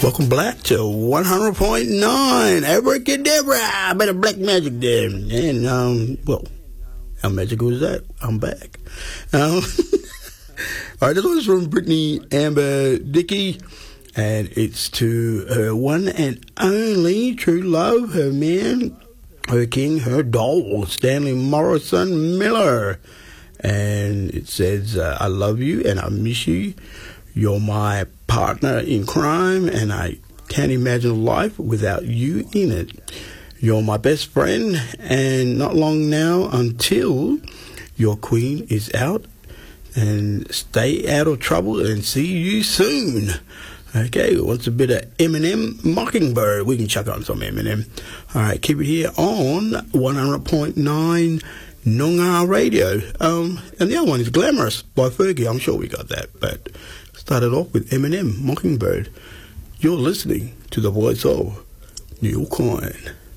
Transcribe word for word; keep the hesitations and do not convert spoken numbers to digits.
Welcome back to one hundred point nine. Abracadabra. Bit of black magic there. And, um, well, how magical is that? I'm back. Um, all right, this one's from Brittany Amber Dickey. And it's to her one and only true love, her man, her king, her doll, Stanley Morrison Miller. And it says, uh, I love you and I miss you. You're my partner in crime, and I can't imagine life without you in it. You're my best friend, and not long now until your queen is out. And stay out of trouble and see you soon. Okay, what's a bit of Eminem? Mockingbird. We can chuck on some Eminem. All right, keep it here on one hundred point nine Noongar Radio. Um, and the other one is Glamorous by Fergie. I'm sure we got that, but started off with Eminem, Mockingbird. You're listening to the voice of Neil Coyne.